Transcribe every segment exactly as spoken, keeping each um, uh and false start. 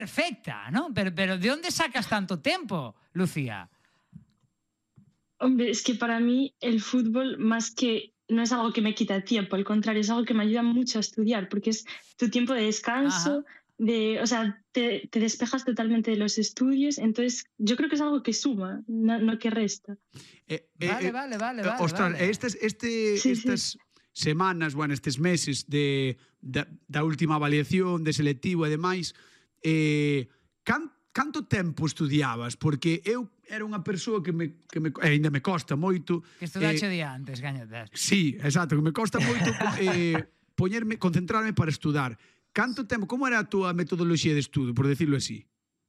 perfecta, ¿no? Pero, pero ¿de dónde sacas tanto tiempo, Lucía? Hombre, es que para mí el fútbol más que no es algo que me quita tiempo, al contrario, es algo que me ayuda mucho a estudiar, porque es tu tiempo de descanso, Ajá. de, o sea, te, te despejas totalmente de los estudios, entonces yo creo que es algo que suma, no, no que resta. Eh, Vale, eh, vale, vale, eh, vale, Ostras, vale. estes, este, Sí, sí. estas semanas, bueno, estes meses de, da, da última avaliación de selectivo e demais, eh, can, canto tempo estudiabas? Porque eu era unha persoa que me, que me e ainda me costa moito. Que estudache eh, día antes, gañatas. Sí, exacto, que me costa moito eh, poñerme, concentrarme para estudar. Canto tempo, como era a túa metodoloxía de estudo, por decirlo así?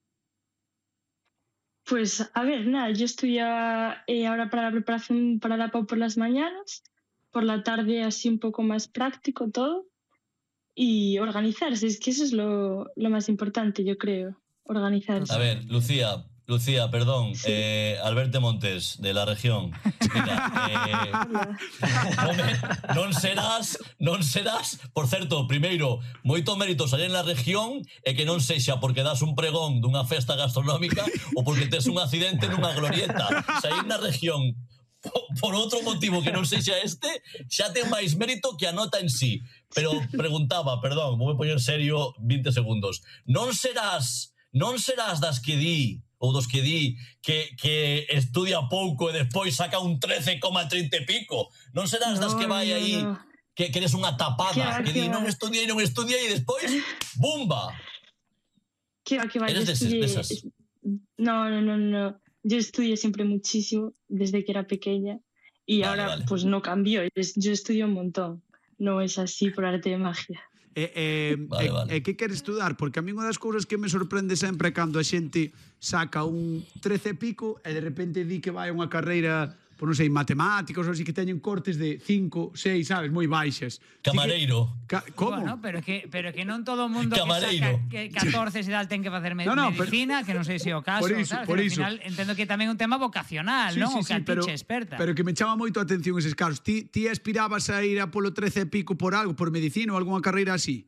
Pues a ver, nada, yo estudiaba eh, ahora para la preparación para la P A U por las mañanas, por la tarde así un poco más práctico todo y organizarse, es que eso es lo, lo más importante, yo creo, organizarse. A ver, Lucía, Lucía, perdón, Sí. eh, Alberto Montes, de la región. Mira, eh, non, me, non serás, non serás, por certo, primeiro, moito mérito salir en la región e que non sexa porque das un pregón dunha festa gastronómica ou porque tes un accidente nunha glorieta. Sair na región por outro motivo que non sexa este, xa ten máis mérito que a nota en sí. Pero preguntaba, perdón, vou poñer serio vinte segundos. Non serás, non serás das que di ou dos que di que, que estudia pouco e despois saca un trece coma trinta e pico? Non serás das que vai aí no, no. que, que eres unha tapada, Que va, que que di va. non estudiei, non estudiei e despois, bumba! Que va, que va, Eres yo deses, estudié... desas. No, no, no, no. Yo estudié siempre muchísimo desde que era pequeña y Vale, ahora vale. pues no cambió. Es- Yo estudio un montón. No es así por arte de magia. E, e, Vale, e, vale. e que queres estudar? Porque a mí unha das cousas que me sorprende sempre é cando a xente saca un trece e pico e de repente di que vai a unha carreira, por non sei, matemáticos ou así, que teñen cortes de cinco, seis, sabes, moi baixas. Camareiro. Ca como? Bueno, pero que, pero que non todo o mundo Camareiro. que saca que catorce e tal ten que facer me No, no, medicina, pero- que non sei se é o caso, por iso, sabes? por Que iso. Al final entendo que tamén é un tema vocacional, non? O que a ti che experta. pero que me chama moito a atención eses casos. Ti, ti aspirabas a ir a polo trece e pico por algo, por medicina ou algunha carreira así?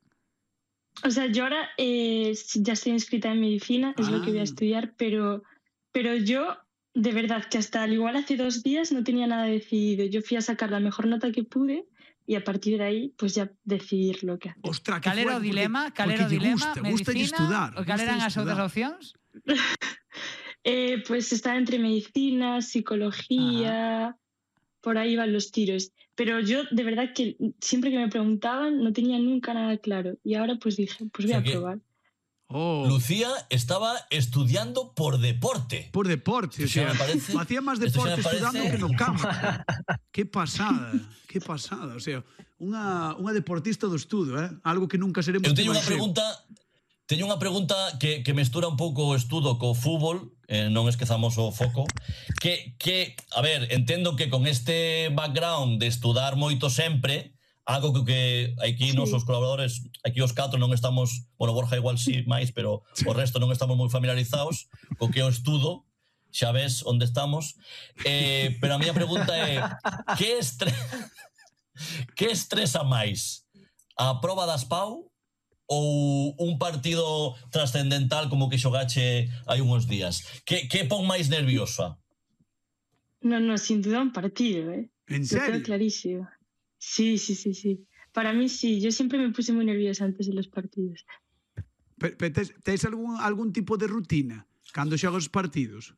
O sea, yo ahora eh, ya estoy inscrita en medicina, es lo que voy a Ah. estudiar, pero, pero yo, de verdad, que hasta al igual hace dos días no tenía nada decidido. Yo fui a sacar la mejor nota que pude y a partir de ahí, pues ya decidir lo que hacer. Ostras, que Cal era o fuerte, dilema? porque- Cal era o porque lle dilema? gusta, gusta Medicina? estudar. O cal eran gusta as outras estudar. opcións? Eh, pues estaba entre medicina, psicología, por ahí van los tiros. Pero yo, de verdad, que siempre que me preguntaban, no tenía nunca nada claro. Y ahora pues dije, pues voy O sea a que- probar. Oh, Lucía estaba estudiando por deporte. por deporte, o Esto xa sea, me parece- facía máis esto xa deporte me parece- estudando que no campo. Que pasada, que pasada, o sea, unha, unha deportista do estudo, eh? Algo que nunca seremos. Eu teño que unha máis eu. pregunta Teño unha pregunta que, que mestura un pouco o estudo co fútbol, eh, non esquezamos o foco, que, que, a ver, entendo que con este background de estudar moito sempre, algo que, que aquí Sí. nosos colaboradores, aquí os catro non estamos, bueno, Borja igual sí máis, pero o resto non estamos moi familiarizados co que é o estudo, xa ves onde estamos, eh, pero a miña pregunta é, que estre... que estresa máis? A proba das P A U ou un partido trascendental como que xogache hai uns días? Que, que pon máis nerviosa? No, no, sin duda un partido, ¿eh? En Lo tengo serio? clarísimo. Sí, sí, sí, sí. Para mí sí, yo siempre me puse muy nerviosa antes de los partidos. Pero, pero tes, tes algún, algún tipo de rutina cando xogas os partidos?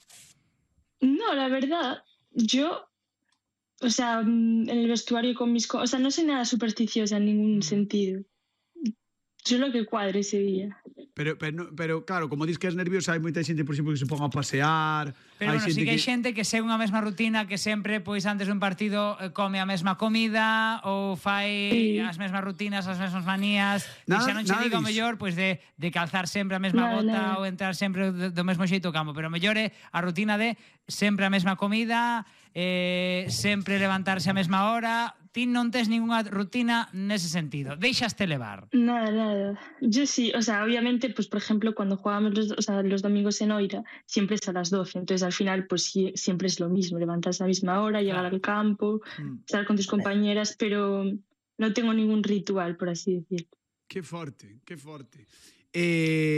No, la verdad, yo, o sea, mm, en el vestuario con mis... co- O sea, no soy nada supersticiosa en ningún sentido. Yo lo que cuadre ese día. Pero, pero, no- pero claro, como dis que és nerviosa, hai moita xente, por exemplo, que se pon a pasear. Pero hai bueno, sí xente que hai xente que segue unha mesma rutina, que sempre, pois, antes dun partido eh, come a mesma comida ou fai Sí. as mesmas rutinas, as mesmas manías, e Nada- xa non che nada digo o diso. mellor, pois, de, de calzar sempre a mesma Nada, bota nada. ou entrar sempre do, do mesmo xeito ao campo, pero o mellor é a rutina de sempre a mesma comida, eh, sempre levantarse a mesma hora. Ti non tes ninguna rutina nese sentido, deixaste levar. Nada, nada. Yo sí, o sea, obviamente, pues por ejemplo, cuando jugábamos los, o sea, los domingos en Oira, siempre es a las doce. Entonces, al final, pues sí, siempre es lo mismo, levantarse a la misma hora, llegar Claro. al campo, Mm. estar con tus compañeras, pero no tengo ningún ritual, por así decirlo. Que forte, que forte. Eh,